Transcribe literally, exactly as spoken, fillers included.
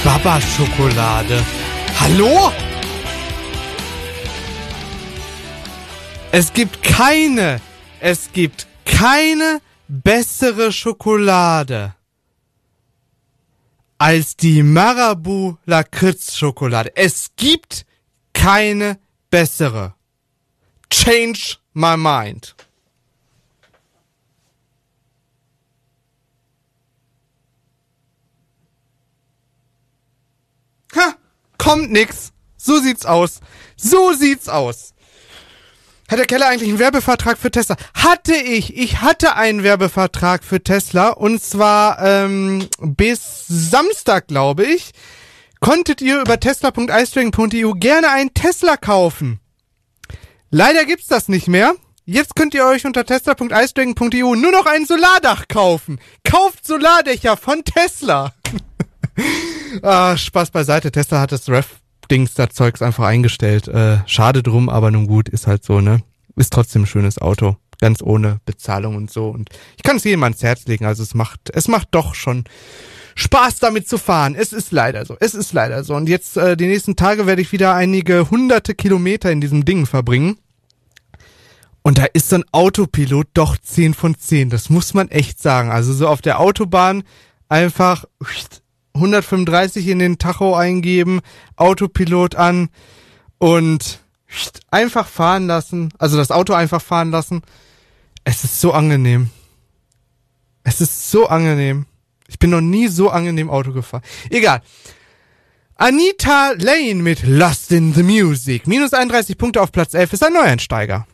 Baba-Schokolade. Hallo? Es gibt keine, es gibt keine bessere Schokolade als die Marabou Lakritz-Schokolade. Es gibt keine bessere. Change my mind. Ha, kommt nix. So sieht's aus. So sieht's aus. Hat der Keller eigentlich einen Werbevertrag für Tesla? Hatte ich. Ich hatte einen Werbevertrag für Tesla. Und zwar ähm, bis Samstag, glaube ich, konntet ihr über tesla punkt icedrinking punkt e u gerne einen Tesla kaufen. Leider gibt's das nicht mehr. Jetzt könnt ihr euch unter tesla punkt icedrinking punkt e u nur noch ein Solardach kaufen. Kauft Solardächer von Tesla. ah, Spaß beiseite. Tesla hat das Ref Dings, das Zeugs einfach eingestellt. Äh, schade drum, aber nun gut, ist halt so, ne? Ist trotzdem ein schönes Auto. Ganz ohne Bezahlung und so. Und ich kann es jedem ans Herz legen. Also es macht, es macht doch schon Spaß damit zu fahren. Es ist leider so. Es ist leider so. Und jetzt, äh, die nächsten Tage werde ich wieder einige hunderte Kilometer in diesem Ding verbringen. Und da ist so ein Autopilot doch zehn von zehn. Das muss man echt sagen. Also so auf der Autobahn einfach hundertfünfunddreißig in den Tacho eingeben, Autopilot an und einfach fahren lassen, also das Auto einfach fahren lassen. Es ist so angenehm. Es ist so angenehm. Ich bin noch nie so angenehm Auto gefahren. Egal. Anita Lane mit Lost in the Music. Minus einunddreißig Punkte auf Platz elf ist ein Neueinsteiger.